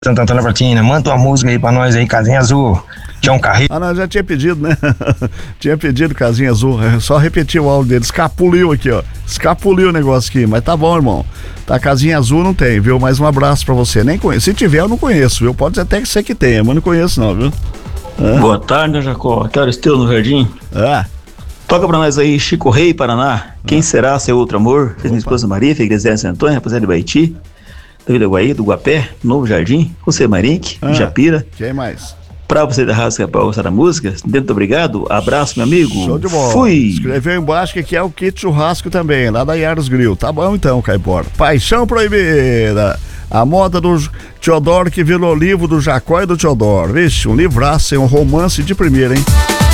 Santa Antônio Platina, manda uma música aí pra nós aí, Casinha Azul. Tinha um carrinho. Ah, não, já tinha pedido, né? Tinha pedido Casinha Azul. É só repetir o áudio dele. Escapuliu aqui, ó. Escapuliu o negócio aqui. Mas tá bom, irmão. Tá, Casinha Azul não tem, viu? Mais um abraço pra você. Nem conheço. Se tiver, eu não conheço, viu? Pode até que ser que tenha, mas não conheço, não, viu? Boa tarde, Jacó. Aqui é o Aristeu no Jardim. Toca pra nós aí, Chico Rei, Paraná. Quem será seu outro amor? Fez minha esposa Maria, Igreja de Santo Antônio, rapaziada de Baiti. David Aguaí, do Guapé, Novo Jardim. José Marinque, Japira. Quem mais? Pra você da Rasca, pra gostar da música, muito obrigado, abraço, meu amigo. Show de bola. Fui. Escreveu embaixo que é o kit churrasco também, lá da Yaros Grill. Tá bom então, Caipora. Paixão Proibida. A moda do Teodoro que virou livro do Jacó e do Teodoro. Vixe, um livraço, um romance de primeira, hein?